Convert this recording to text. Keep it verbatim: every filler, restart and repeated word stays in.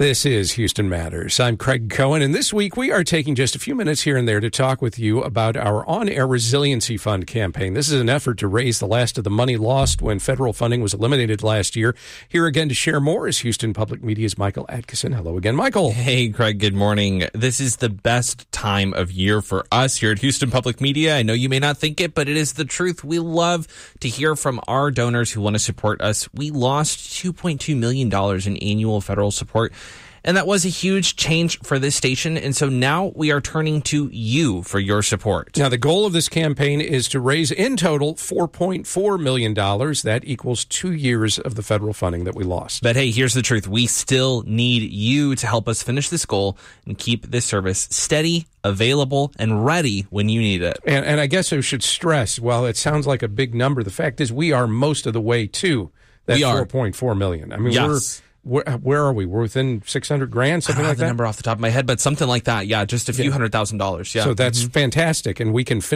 This is Houston Matters. I'm Craig Cohen, and this week we are taking just a few minutes here and there to talk with you about our On-Air Resiliency Fund campaign. This is an effort to raise the last of the money lost when federal funding was eliminated last year. Here again to share more is Houston Public Media's Michael Atkinson. Hello again, Michael. Hey, Craig. Good morning. This is the best time of year for us here at Houston Public Media. I know you may not think it, but it is the truth. We love to hear from our donors who want to support us. We lost two point two million dollars in annual federal support. And that was a huge change for this station. And so now we are turning to you for your support. Now, the goal of this campaign is to raise in total four point four million dollars. That equals two years of the federal funding that we lost. But hey, here's the truth. We still need you to help us finish this goal and keep this service steady, available, and ready when you need it. And, and I guess I should stress, while it sounds like a big number, the fact is we are most of the way to that four point four million dollars. I mean, yes. we're... Where, where are we? We're within six hundred grand, something I don't like have the that? number off the top of my head, but something like that. Yeah, just a few Yeah. hundred thousand dollars. Yeah. So that's Mm-hmm. fantastic. And we can finish